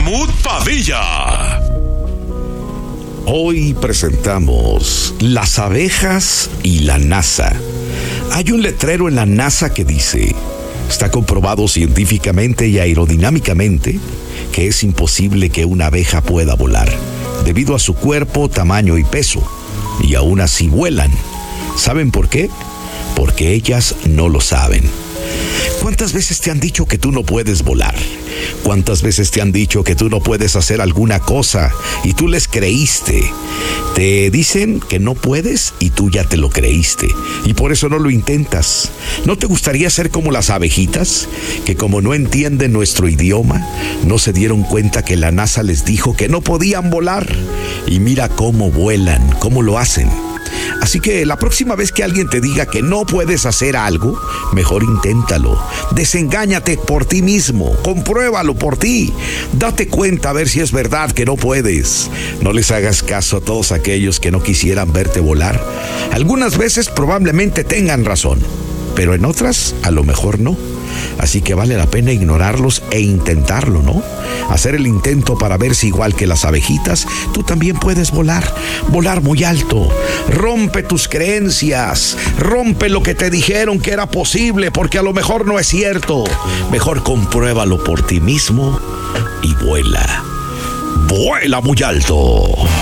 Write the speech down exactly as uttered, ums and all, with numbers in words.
Mahmoud Padilla. Hoy presentamos las abejas y la NASA. Hay un letrero en la NASA que dice: está comprobado científicamente y aerodinámicamente que es imposible que una abeja pueda volar, debido a su cuerpo, tamaño y peso, y aún así vuelan. ¿Saben por qué? Porque ellas no lo saben. ¿Cuántas veces te han dicho que tú no puedes volar? ¿Cuántas veces te han dicho que tú no puedes hacer alguna cosa y tú les creíste? Te dicen que no puedes y tú ya te lo creíste, y por eso no lo intentas. ¿No te gustaría ser como las abejitas, que como no entienden nuestro idioma, no se dieron cuenta que la NASA les dijo que no podían volar? Y mira cómo vuelan, cómo lo hacen. Así que la próxima vez que alguien te diga que no puedes hacer algo, mejor inténtalo. Desengáñate por ti mismo, compruébalo por ti. Date cuenta a ver si es verdad que no puedes. No les hagas caso a todos aquellos que no quisieran verte volar. Algunas veces probablemente tengan razón, pero en otras a lo mejor no. Así que vale la pena ignorarlos e intentarlo, ¿no? Hacer el intento para ver si, igual que las abejitas, tú también puedes volar, volar muy alto. Rompe tus creencias, rompe lo que te dijeron que era posible, porque a lo mejor no es cierto. Mejor compruébalo por ti mismo y vuela. Vuela muy alto.